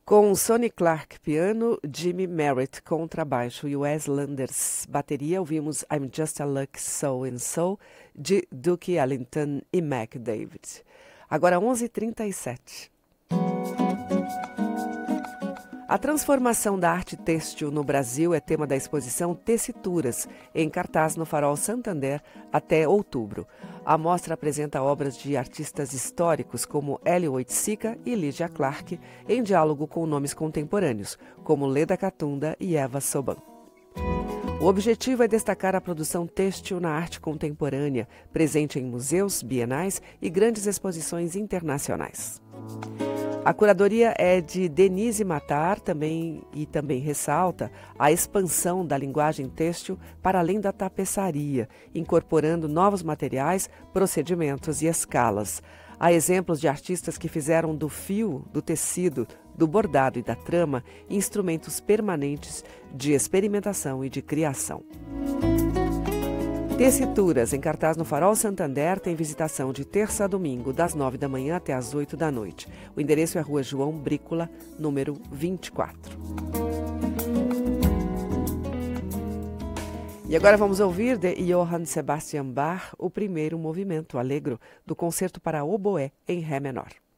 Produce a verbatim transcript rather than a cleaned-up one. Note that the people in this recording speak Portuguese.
com Sonny Clark piano, Jimmy Merritt contrabaixo e Wes Landers bateria, ouvimos I'm Just a Lucky So and So, de Duke Ellington e Mac David. Agora onze e trinta e sete. A transformação da arte têxtil no Brasil é tema da exposição Tessituras, em cartaz no Farol Santander até outubro. A mostra apresenta obras de artistas históricos como Hélio Oiticica e Lígia Clark, em diálogo com nomes contemporâneos, como Leda Catunda e Eva Soban. O objetivo é destacar a produção têxtil na arte contemporânea, presente em museus, bienais e grandes exposições internacionais. A curadoria é de Denise Matar também, e também ressalta a expansão da linguagem têxtil para além da tapeçaria, incorporando novos materiais, procedimentos e escalas. Há exemplos de artistas que fizeram do fio, do tecido, do bordado e da trama instrumentos permanentes de experimentação e de criação. Tessituras, em cartaz no Farol Santander, tem visitação de terça a domingo, das nove da manhã até as oito da noite. O endereço é a Rua João Brícola, número vinte e quatro. E agora vamos ouvir de Johann Sebastian Bach o primeiro movimento allegro do Concerto para Oboé em Ré menor.